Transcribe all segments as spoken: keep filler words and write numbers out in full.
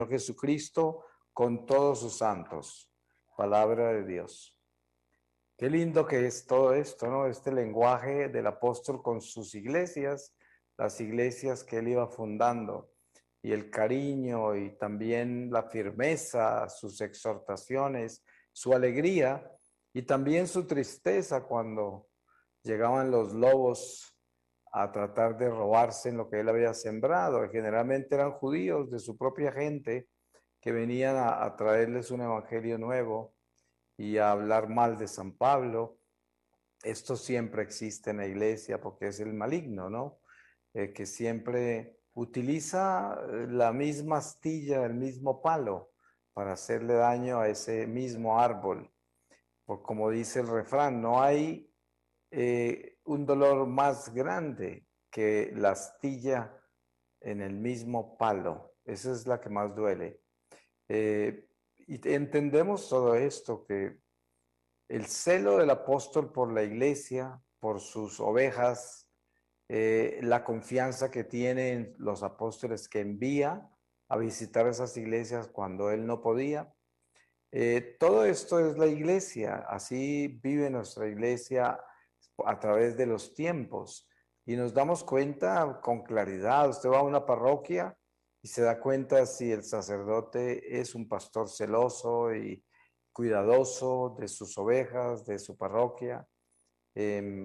Jesucristo con todos sus santos. Palabra de Dios. Qué lindo que es todo esto, ¿no? Este lenguaje del apóstol con sus iglesias, las iglesias que él iba fundando, y el cariño y también la firmeza, sus exhortaciones, su alegría y también su tristeza cuando llegaban los lobos a tratar de robarse en lo que él había sembrado. Generalmente eran judíos de su propia gente que venían a, a traerles un evangelio nuevo y a hablar mal de San Pablo. Esto siempre existe en la iglesia porque es el maligno, ¿no? Eh, que siempre utiliza eh, la misma astilla, el mismo palo para hacerle daño a ese mismo árbol. Por como dice el refrán, no hay eh, un dolor más grande que la astilla en el mismo palo. Esa es la que más duele. Eh, y entendemos todo esto, que el celo del apóstol por la iglesia, por sus ovejas, eh, la confianza que tienen los apóstoles que envía a visitar esas iglesias cuando él no podía. Eh, todo esto es la iglesia, así vive nuestra iglesia a través de los tiempos y nos damos cuenta con claridad. Usted va a una parroquia y se da cuenta si el sacerdote es un pastor celoso y cuidadoso de sus ovejas, de su parroquia. Eh,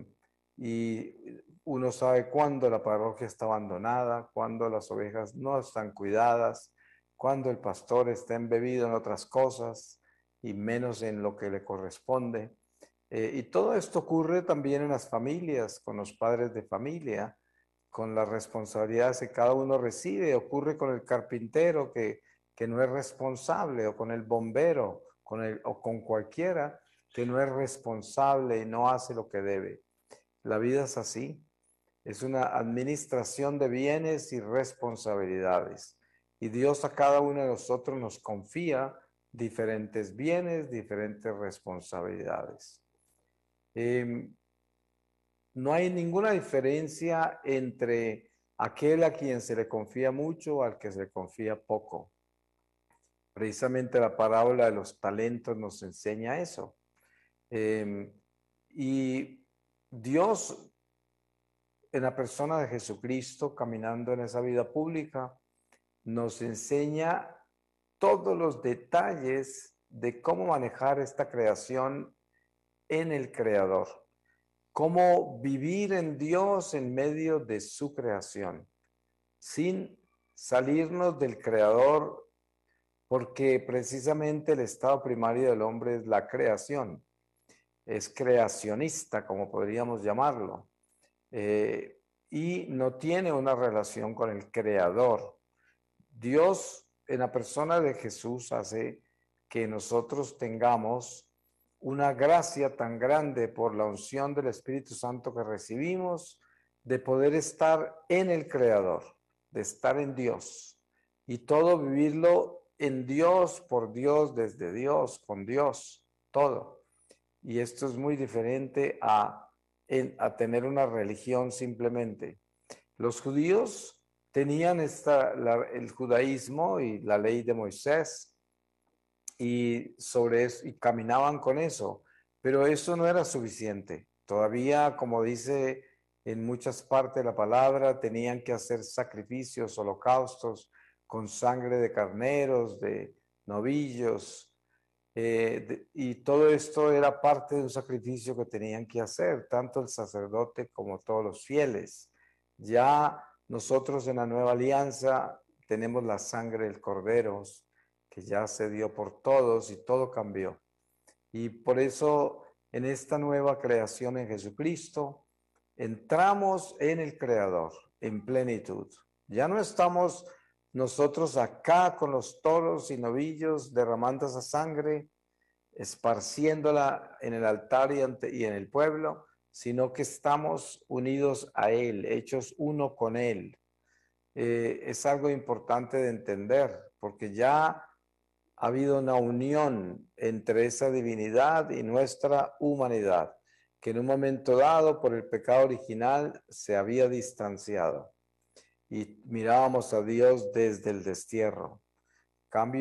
y uno sabe cuándo la parroquia está abandonada, cuándo las ovejas no están cuidadas, cuándo el pastor está embebido en otras cosas y menos en lo que le corresponde. Eh, y todo esto ocurre también en las familias, con los padres de familia, con las responsabilidades que cada uno recibe. Ocurre con el carpintero que, que no es responsable, o con el bombero, con el, o con cualquiera que no es responsable y no hace lo que debe. La vida es así, es una administración de bienes y responsabilidades. Y Dios a cada uno de nosotros nos confía diferentes bienes, diferentes responsabilidades. Eh, no hay ninguna diferencia entre aquel a quien se le confía mucho o al que se le confía poco. Precisamente la parábola de los talentos nos enseña eso. Eh, y Dios, en la persona de Jesucristo, caminando en esa vida pública, nos enseña todos los detalles de cómo manejar esta creación en el Creador, cómo vivir en Dios en medio de su creación, sin salirnos del Creador, porque precisamente el estado primario del hombre es la creación. Es creacionista, como podríamos llamarlo, eh, y no tiene una relación con el creador. Dios, en la persona de Jesús, hace que nosotros tengamos una gracia tan grande por la unción del Espíritu Santo que recibimos, de poder estar en el creador, de estar en Dios, y todo vivirlo en Dios, por Dios, desde Dios, con Dios, todo. Y esto es muy diferente a, en, a tener una religión simplemente. Los judíos tenían esta, la, el judaísmo y la ley de Moisés y sobre eso, y caminaban con eso, pero eso no era suficiente. Todavía, como dice en muchas partes de la palabra, tenían que hacer sacrificios, holocaustos con sangre de carneros, de novillos, eh, de, y todo esto era parte de un sacrificio que tenían que hacer, tanto el sacerdote como todos los fieles. Ya nosotros en la nueva alianza tenemos la sangre del Cordero, que ya se dio por todos y todo cambió. Y por eso en esta nueva creación en Jesucristo, entramos en el Creador en plenitud. Ya no estamos nosotros acá con los toros y novillos derramando esa sangre, esparciéndola en el altar y, ante, y en el pueblo, sino que estamos unidos a Él, hechos uno con Él. Eh, es algo importante de entender, porque ya ha habido una unión entre esa divinidad y nuestra humanidad, que en un momento dado, por el pecado original, se había distanciado y mirábamos a Dios desde el destierro. Cambio